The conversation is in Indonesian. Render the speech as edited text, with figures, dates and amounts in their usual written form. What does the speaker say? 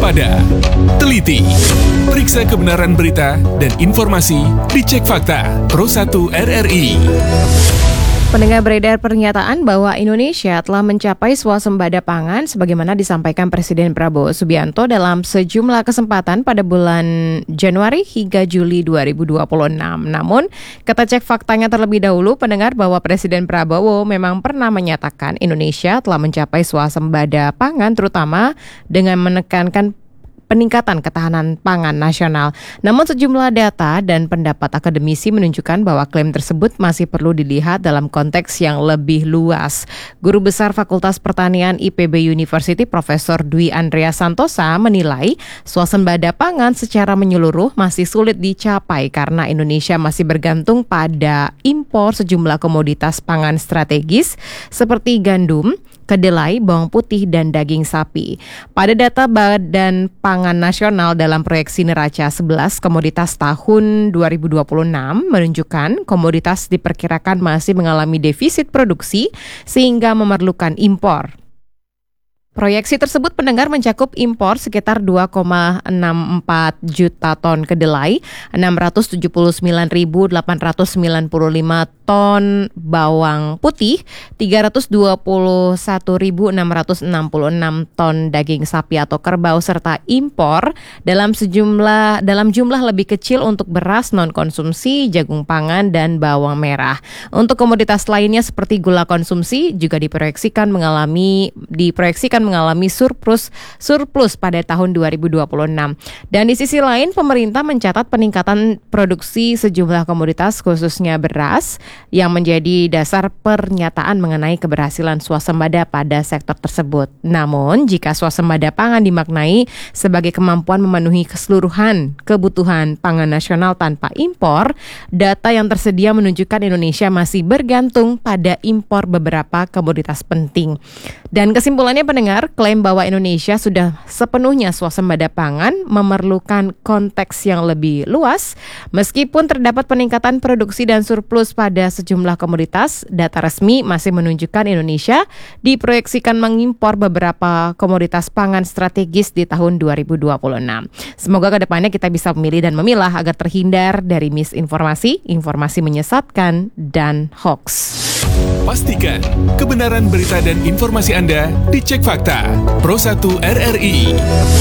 waspada, teliti, periksa kebenaran berita dan informasi, dicek fakta. Pro 1 RRI. Pendengar, beredar pernyataan bahwa Indonesia telah mencapai swasembada pangan sebagaimana disampaikan Presiden Prabowo Subianto dalam sejumlah kesempatan pada bulan Januari hingga Juli 2026. Namun, kita cek faktanya terlebih dahulu, pendengar, bahwa Presiden Prabowo memang pernah menyatakan Indonesia telah mencapai swasembada pangan terutama dengan menekankan peningkatan ketahanan pangan nasional. Namun sejumlah data dan pendapat akademisi menunjukkan bahwa klaim tersebut masih perlu dilihat dalam konteks yang lebih luas. Guru Besar Fakultas Pertanian IPB University Profesor Dwi Andrea Santosa menilai swasembada pangan secara menyeluruh masih sulit dicapai karena Indonesia masih bergantung pada impor sejumlah komoditas pangan strategis seperti gandum, kedelai, bawang putih, dan daging sapi. Pada data Badan Pangan Nasional dalam proyeksi neraca 11 komoditas tahun 2026 menunjukkan komoditas diperkirakan masih mengalami defisit produksi sehingga memerlukan impor. Proyeksi tersebut, pendengar, mencakup impor sekitar 2,64 juta ton kedelai, 679.895 ton bawang putih, 321.666 ton daging sapi atau kerbau, serta impor dalam jumlah lebih kecil untuk beras non-konsumsi, jagung pangan, dan bawang merah. Untuk komoditas lainnya seperti gula konsumsi juga diproyeksikan mengalami surplus pada tahun 2026. Dan di sisi lain, pemerintah mencatat peningkatan produksi sejumlah komoditas khususnya beras yang menjadi dasar pernyataan mengenai keberhasilan swasembada pada sektor tersebut. Namun, jika swasembada pangan dimaknai sebagai kemampuan memenuhi keseluruhan kebutuhan pangan nasional tanpa impor, data yang tersedia menunjukkan Indonesia masih bergantung pada impor beberapa komoditas penting. Dan kesimpulannya, pendengar, klaim bahwa Indonesia sudah sepenuhnya swasembada pangan memerlukan konteks yang lebih luas. Meskipun terdapat peningkatan produksi dan surplus pada sejumlah komoditas, data resmi masih menunjukkan Indonesia diproyeksikan mengimpor beberapa komoditas pangan strategis di tahun 2026. Semoga kedepannya kita bisa memilih dan memilah agar terhindar dari misinformasi, informasi menyesatkan, dan hoax. Pastikan kebenaran berita dan informasi Anda dicek fakta. Pro 1 RRI.